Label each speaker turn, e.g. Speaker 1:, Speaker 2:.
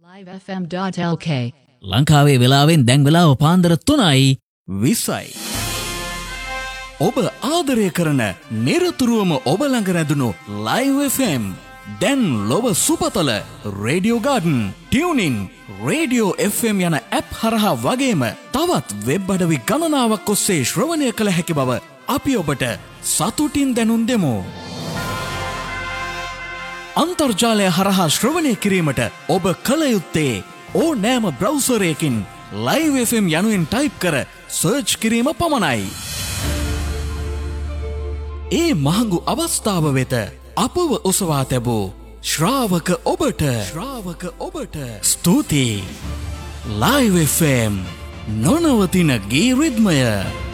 Speaker 1: livefm.lk
Speaker 2: ලංකාවේ වෙලාවෙන් දැන් වෙලාව පාන්දර 3:20යි. ඔබ ආදරය කරන නිරතුරුවම ඔබ ළඟ රැඳුණු Live FM දැන් ලොව සුපතල radio garden tuning radio FM යන ඇප් හරහා වගේම තවත් වෙබ් අඩවි ගණනාවක් ඔස්සේ ශ්‍රවණය කළ හැකි බව අපි ඔබට සතුටින් දැනුම් දෙමු. අන්තර්ජාලය හරහා ශ්‍රවණය කිරීමට ඔබ කළ යුත්තේ ඕනෑම බ්‍රවුසරයකින් Live FM යනුවෙන් ටයිප් කර සර්ච් කිරීම පමණයි. ඒ මහඟු අවස්ථාව වෙත අපව ඔසවා තැබූ ශ්‍රාවක ඔබට ස්තුතියි. Live FM නොනවතින ගී රිද්මය.